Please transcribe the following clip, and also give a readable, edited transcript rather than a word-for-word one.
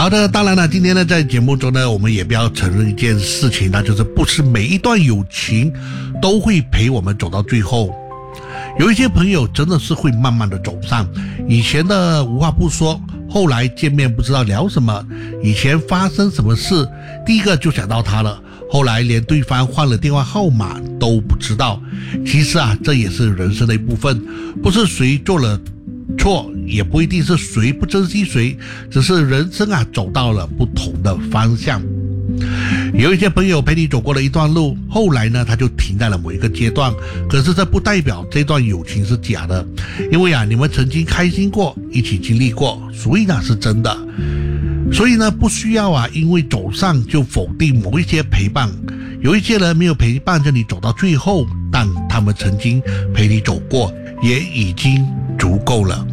好的，当然了，今天呢，在节目中呢，我们也不要承认一件事情，那就是不是每一段友情都会陪我们走到最后。有一些朋友真的是会慢慢的走上，以前的无话不说，后来见面不知道聊什么，以前发生什么事，第一个就想到他了，后来连对方换了电话号码都不知道。其实啊，这也是人生的一部分，不是谁做了错，也不一定是谁不珍惜谁，只是人生啊走到了不同的方向。有一些朋友陪你走过了一段路，后来呢他就停在了某一个阶段，可是这不代表这段友情是假的，因为啊你们曾经开心过，一起经历过，所以呢是真的。所以呢不需要啊因为走上就否定某一些陪伴，有一些人没有陪伴着你走到最后，但他们曾经陪你走过，也已经足够了。